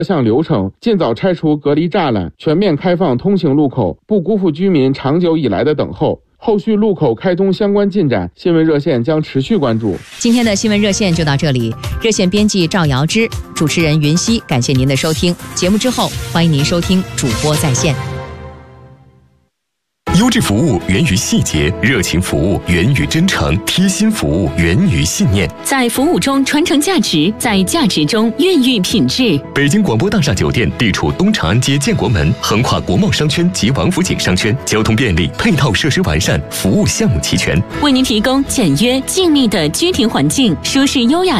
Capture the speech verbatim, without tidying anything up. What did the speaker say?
项流程，尽早拆除隔离栅栏，全面开放通行路口，不辜负居民长久以来的等候。后续路口开通相关进展，新闻热线将持续关注。 今天的新闻热线就到这里，热线编辑赵瑶芝，主持人云熙，感谢您的收听。节目之后，欢迎您收听主播在线。 优质服务源于细节，热情服务源于真诚，贴心服务源于信念。 在服务中传承价值，在价值中孕育品质。 北京广播大厦酒店地处东长安街建国门，横跨国贸商圈及王府井商圈，交通便利，配套设施完善，服务项目齐全， 为您提供简约静谧的居庭环境，舒适优雅